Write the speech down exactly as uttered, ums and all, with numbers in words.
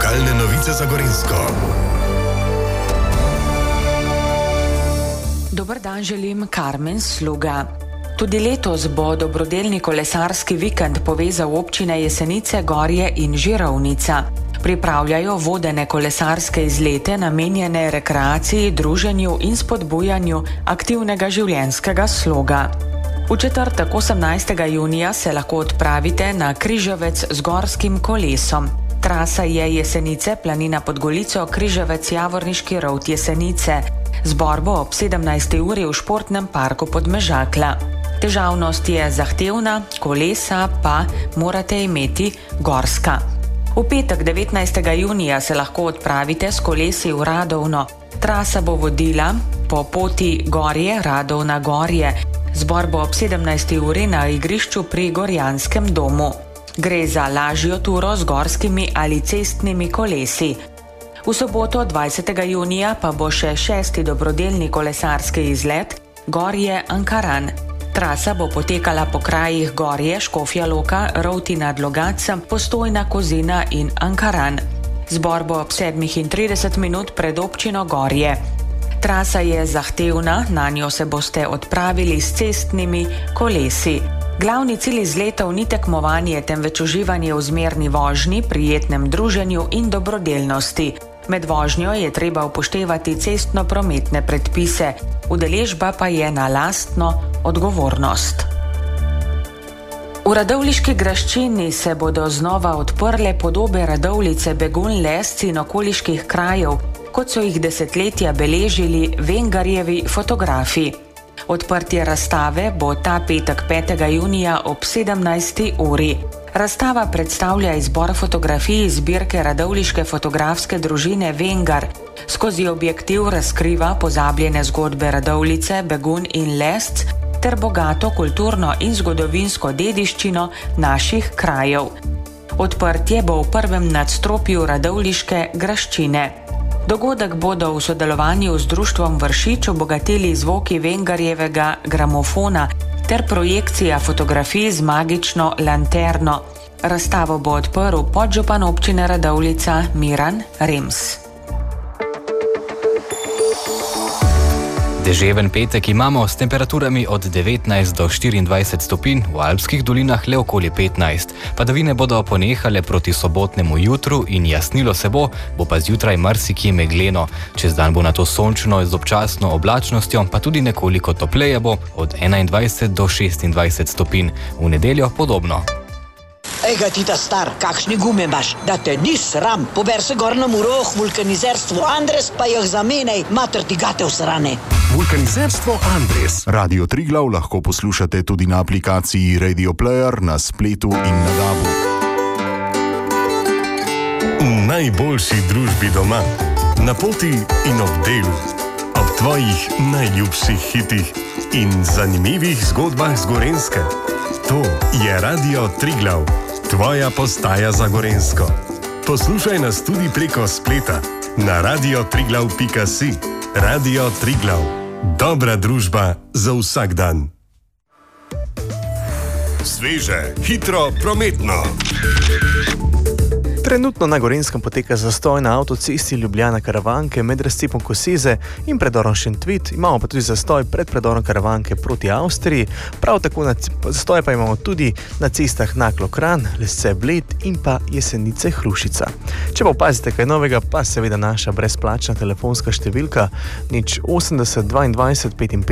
lokalne novice za Gorenjsko. Dober dan želim, Karmen Sluga. Tudi letos bo dobrodelni kolesarski vikend povezal občine Jesenice, Gorje in Žirovnica. Pripravljajo vodene kolesarske izlete namenjene rekreaciji, druženju in spodbujanju aktivnega življenjskega sloga. V četrtek osemnajstega junija se lahko odpravite na Križevec z gorskim kolesom. Trasa je Jesenice, planina pod Golico, Križevec, Javorniški rovt, Jesenice. Zbor bo ob sedemnajsti uri v športnem parku Podmežakla. Težavnost je zahtevna, kolesa pa morate imeti gorska. V petek devetnajstega junija se lahko odpravite s kolesi v Radovno. Trasa bo vodila po poti Gorje, Radovna, Gorje. Zbor bo ob sedemnajsti uri na igrišču pri Gorjanskem domu. Gre za lažjo turo z gorskimi ali cestnimi kolesi. V soboto dvajsetega junija pa bo še šesti dobrodelni kolesarski izlet Gorje Ankaran. Trasa bo potekala po krajih Gorje, Škofja Loka, Rovti nad Logacem, Postojna, Kozina in Ankaran. Zbor bo ob sedmih in trideset minut pred občino Gorje. Trasa je zahtevna, na njo se boste odpravili s cestnimi kolesi. Glavni cilj izletov ni tekmovanje, temveč uživanje v zmerni vožnji, prijetnem druženju in dobrodelnosti. Med vožnjo je treba upoštevati cestno-prometne predpise, udeležba pa je na lastno odgovornost. V Radovljiški graščini se bodo znova odprle podobe Radovljice, Begunj, Lesci in okoliških krajev, kot so jih desetletja beležili Vengarjevi fotografi. Odprtje razstave bo ta petek petega junija ob sedemnajsti uri. Razstava predstavlja izbor fotografij iz zbirke Radovljiške fotografske družine Vengar. Skozi objektiv razkriva pozabljene zgodbe Radovljice, Begunj in Lesc ter bogato kulturno in zgodovinsko dediščino naših krajev. Odprtje bo v prvem nadstropju Radovljiške graščine. Dogodek bodo v sodelovanju z društvom Vršič obogatili zvoki Vengarjevega gramofona ter projekcija fotografij z magično lanterno. Razstavo bo odprl podžupan občine Radovljica Miran Rems. Deževen petek imamo s temperaturami od devetnajst do štiriindvajset stopinj, v alpskih dolinah le okoli petnajst. Padavine bodo ponehale proti sobotnemu jutru in jasnilo se bo, bo pa zjutraj marsikje megleno. Čez dan bo nato sončno z občasno oblačnostjo, pa tudi nekoliko topleje bo od enaindvajset do šestindvajset stopinj. V nedeljo podobno. Ega ti ta star, kakšni gume imaš, da te ni sram. Pober se gor na Muroh, vulkanizerstvo Andres, pa jih zamenjaj, mater ti gate v srane. Vulkanizerstvo Andres. Radio Triglav lahko poslušate tudi na aplikaciji Radio Player, na spletu in na dabu. V najboljši družbi doma, na poti in ob delu, ob tvojih najljubših hitih in zanimivih zgodbah z Gorenjske. To je Radio Triglav, tvoja postaja za Gorenjsko. Poslušaj nas tudi preko spleta na radio triglav pika si. Radio Triglav, dobra družba za vsak dan. Sveže, hitro, prometno. Trenutno na Gorenjskem poteka zastoj na avtocesti Ljubljana-Karavanke med razcepom Koseze in predorom Šentvid. Imamo pa tudi zastoj pred predorom Karavanke proti Avstriji. Prav tako na zastoj pa imamo tudi na cestah Naklo-Kranj, Lesce-Bled in pa Jesenice-Hrušica. Če pa opazite kaj novega, pa seveda naša brezplačna telefonska številka nič osemdeset dvaindvajset petinpetdeset